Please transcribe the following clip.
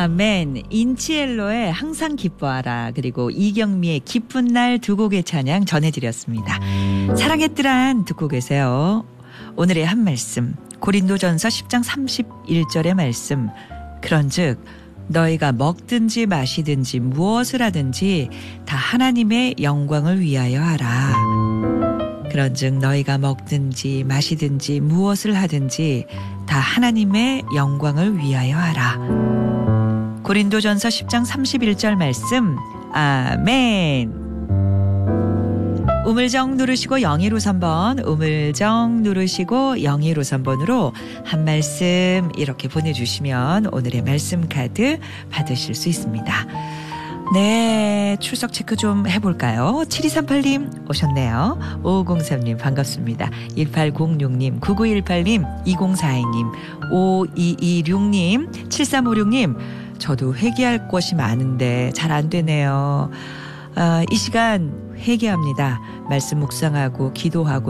아멘. 인치엘로의 항상 기뻐하라, 그리고 이경미의 기쁜 날 두 곡의 찬양 전해드렸습니다. 사랑의 뜰안 듣고 계세요. 오늘의 한 말씀, 고린도전서 10장 31절의 말씀. 그런즉 너희가 먹든지 마시든지 무엇을 하든지 다 하나님의 영광을 위하여 하라. 그런즉 너희가 먹든지 마시든지 무엇을 하든지 다 하나님의 영광을 위하여 하라. 고린도전서 10장 31절 말씀. 아멘. 우물정 누르시고 0153번, 우물정 누르시고 0153번으로 한 말씀 이렇게 보내주시면 오늘의 말씀 카드 받으실 수 있습니다. 네, 출석 체크 좀 해볼까요? 7238님 오셨네요. 5503님 반갑습니다. 1806님, 9918님, 2042님, 5226님, 7356님. 저도 회개할 것이 많은데 잘 안 되네요. 이 시간 회개합니다. 말씀 묵상하고 기도하고